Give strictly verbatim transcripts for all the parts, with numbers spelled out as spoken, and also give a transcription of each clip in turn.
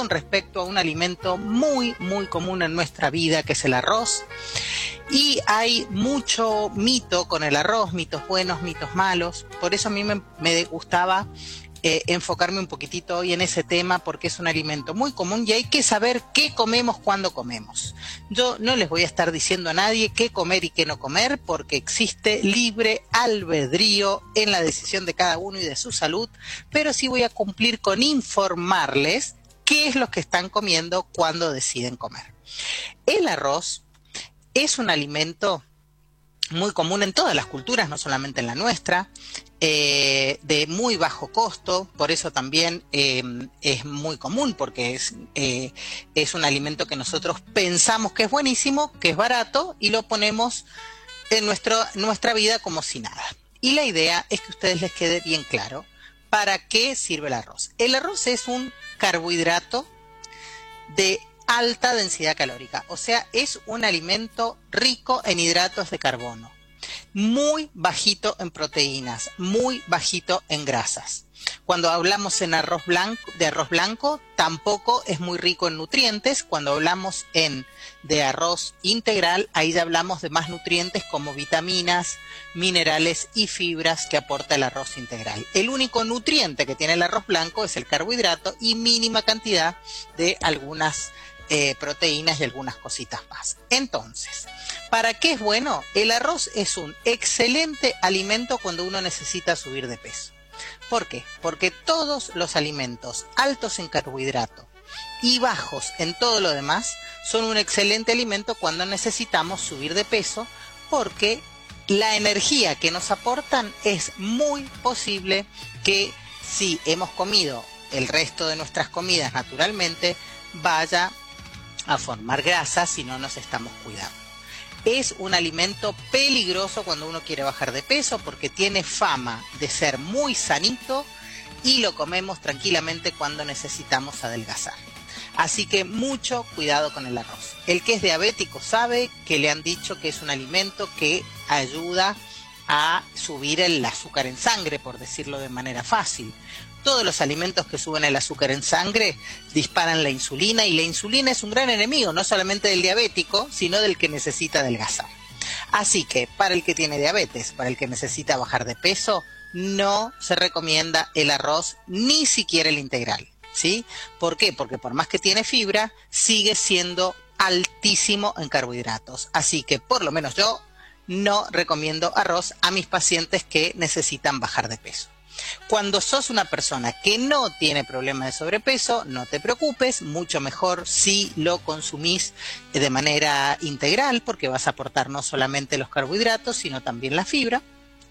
con respecto a un alimento muy, muy común en nuestra vida, que es el arroz. Y hay mucho mito con el arroz, mitos buenos, mitos malos. Por eso a mí me, me gustaba eh, enfocarme un poquitito hoy en ese tema, porque es un alimento muy común y hay que saber qué comemos cuando comemos. Yo no les voy a estar diciendo a nadie qué comer y qué no comer, porque existe libre albedrío en la decisión de cada uno y de su salud, pero sí voy a cumplir con informarles qué es lo que están comiendo cuando deciden comer. El arroz es un alimento muy común en todas las culturas, no solamente en la nuestra, eh, de muy bajo costo, por eso también eh, es muy común, porque es, eh, es un alimento que nosotros pensamos que es buenísimo, que es barato, y lo ponemos en nuestro, nuestra vida como si nada. Y la idea es que a ustedes les quede bien claro para qué sirve el arroz. El arroz es un carbohidrato de alta densidad calórica, o sea, es un alimento rico en hidratos de carbono, muy bajito en proteínas, muy bajito en grasas. Cuando hablamos en arroz blanco, de arroz blanco, tampoco es muy rico en nutrientes. Cuando hablamos en de arroz integral, ahí ya hablamos de más nutrientes como vitaminas, minerales y fibras que aporta el arroz integral. El único nutriente que tiene el arroz blanco es el carbohidrato y mínima cantidad de algunas Eh, proteínas y algunas cositas más. Entonces, ¿para qué es bueno? El arroz es un excelente alimento cuando uno necesita subir de peso. ¿Por qué? Porque todos los alimentos altos en carbohidrato y bajos en todo lo demás son un excelente alimento cuando necesitamos subir de peso, porque la energía que nos aportan es muy posible que si hemos comido el resto de nuestras comidas naturalmente, vaya a formar grasa si no nos estamos cuidando. Es un alimento peligroso cuando uno quiere bajar de peso, porque tiene fama de ser muy sanito y lo comemos tranquilamente cuando necesitamos adelgazar. Así que mucho cuidado con el arroz. El que es diabético sabe que le han dicho que es un alimento que ayuda a subir el azúcar en sangre, por decirlo de manera fácil. Todos los alimentos que suben el azúcar en sangre disparan la insulina, y la insulina es un gran enemigo, no solamente del diabético, sino del que necesita adelgazar. Así que para el que tiene diabetes, para el que necesita bajar de peso, no se recomienda el arroz, ni siquiera el integral, ¿sí? ¿Por qué? Porque por más que tiene fibra, sigue siendo altísimo en carbohidratos. Así que por lo menos yo no recomiendo arroz a mis pacientes que necesitan bajar de peso. Cuando sos una persona que no tiene problema de sobrepeso, no te preocupes, mucho mejor si lo consumís de manera integral, porque vas a aportar no solamente los carbohidratos, sino también la fibra.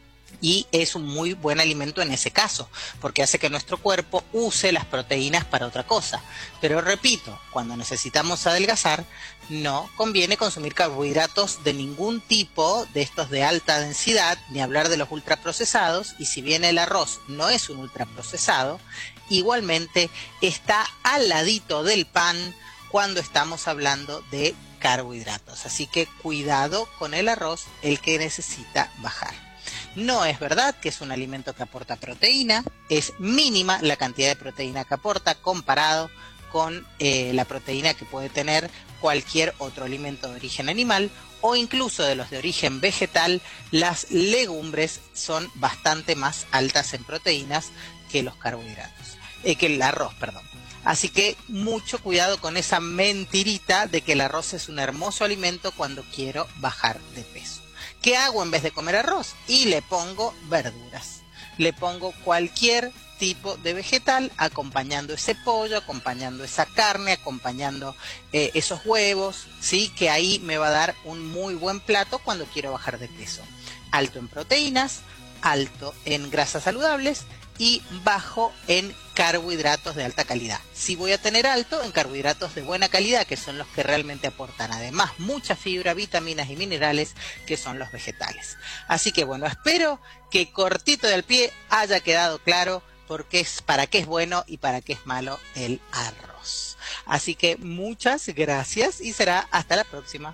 Y es un muy buen alimento en ese caso, porque hace que nuestro cuerpo use las proteínas para otra cosa. Pero repito, cuando necesitamos adelgazar, no conviene consumir carbohidratos de ningún tipo, de estos de alta densidad, ni hablar de los ultraprocesados. Y si bien el arroz no es un ultraprocesado, igualmente está al ladito del pan cuando estamos hablando de carbohidratos. Así que cuidado con el arroz, el que necesita bajar. No es verdad que es un alimento que aporta proteína, es mínima la cantidad de proteína que aporta comparado con eh, la proteína que puede tener cualquier otro alimento de origen animal, o incluso de los de origen vegetal. Las legumbres son bastante más altas en proteínas que los carbohidratos, eh, que el arroz, perdón. Así que mucho cuidado con esa mentirita de que el arroz es un hermoso alimento cuando quiero bajar de peso. ¿Qué hago en vez de comer arroz? Y le pongo verduras. Le pongo cualquier tipo de vegetal acompañando ese pollo, acompañando esa carne, acompañando eh, esos huevos, ¿sí? Que ahí me va a dar un muy buen plato cuando quiero bajar de peso. Alto en proteínas, alto en grasas saludables y bajo en carbohidratos de alta calidad. Sí voy a tener alto en carbohidratos de buena calidad, que son los que realmente aportan además mucha fibra, vitaminas y minerales, que son los vegetales. Así que bueno, espero que cortito del pie haya quedado claro por qué es, para qué es bueno y para qué es malo el arroz. Así que muchas gracias y será hasta la próxima.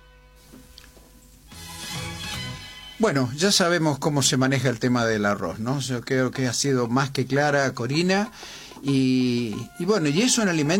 Bueno, ya sabemos cómo se maneja el tema del arroz, ¿no? Yo creo que ha sido más que clara Corina y, y bueno, y es un alimento